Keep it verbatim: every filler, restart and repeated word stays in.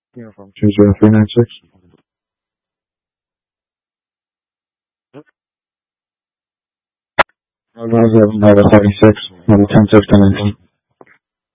Uniform two zero three nine six. Road one seven by the thirty-six, number ten six ten nineteen.